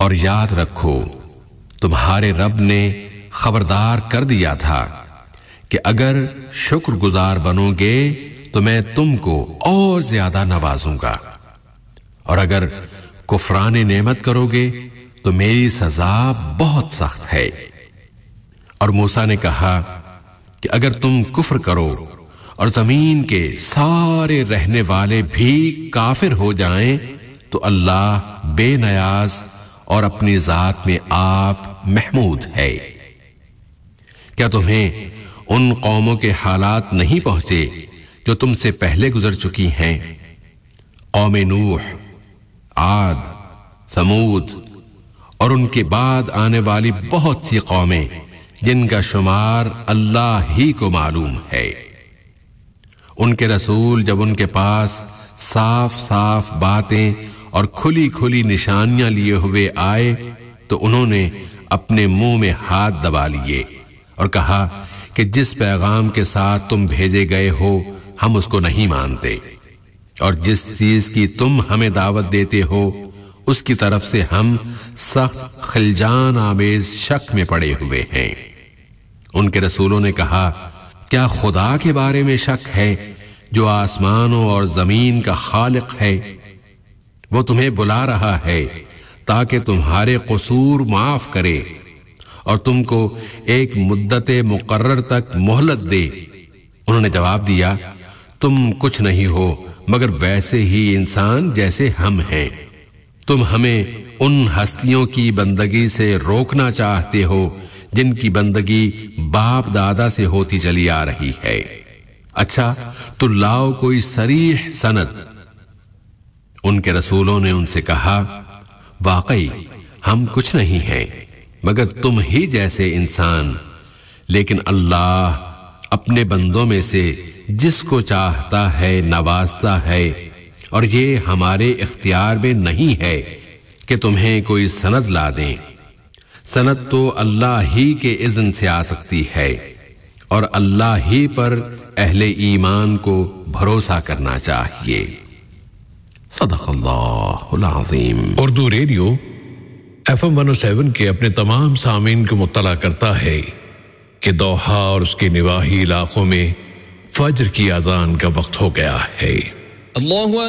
اور یاد رکھو تمہارے رب نے خبردار کر دیا تھا کہ اگر شکر گزار بنو گے تو میں تم کو اور زیادہ نوازوں گا، اور اگر کفران نعمت کرو گے تو میری سزا بہت سخت ہے۔ اور موسیٰ نے کہا کہ اگر تم کفر کرو اور زمین کے سارے رہنے والے بھی کافر ہو جائیں تو اللہ بے نیاز اور اپنی ذات میں آپ محمود ہے۔ کیا تمہیں ان قوموں کے حالات نہیں پہنچے جو تم سے پہلے گزر چکی ہیں؟ قوم نوح، عاد، ثمود اور ان کے بعد آنے والی بہت سی قومیں جن کا شمار اللہ ہی کو معلوم ہے۔ ان کے رسول جب ان کے پاس صاف صاف باتیں اور کھلی کھلی نشانیاں لیے ہوئے آئے تو انہوں نے اپنے منہ میں ہاتھ دبا لیے اور کہا کہ جس پیغام کے ساتھ تم بھیجے گئے ہو ہم اس کو نہیں مانتے، اور جس چیز کی تم ہمیں دعوت دیتے ہو اس کی طرف سے ہم سخت خلجان آمیز شک میں پڑے ہوئے ہیں۔ ان کے رسولوں نے کہا کیا خدا کے بارے میں شک ہے جو آسمانوں اور زمین کا خالق ہے؟ وہ تمہیں بلا رہا ہے تاکہ تمہارے قصور معاف کرے اور تم کو ایک مدت مقرر تک مہلت دے۔ انہوں نے جواب دیا تم کچھ نہیں ہو مگر ویسے ہی انسان جیسے ہم ہیں۔ تم ہمیں ان ہستیوں کی بندگی سے روکنا چاہتے ہو جن کی بندگی باپ دادا سے ہوتی چلی آ رہی ہے۔ اچھا تو لاؤ کوئی صریح سند۔ ان کے رسولوں نے ان سے کہا واقعی ہم کچھ نہیں ہیں مگر تم ہی جیسے انسان، لیکن اللہ اپنے بندوں میں سے جس کو چاہتا ہے نوازتا ہے، اور یہ ہمارے اختیار میں نہیں ہے کہ تمہیں کوئی سند لا دیں۔ سند تو اللہ ہی کے اذن سے آ سکتی ہے، اور اللہ ہی پر اہل ایمان کو بھروسہ کرنا چاہیے۔ صدق اللہ العظیم۔ اردو ریڈیو FM 107 کے اپنے تمام سامعین کو مطلع کرتا ہے کہ دوحہ اور اس کے نواحی علاقوں میں فجر کی اذان کا وقت ہو گیا ہے۔ اللہ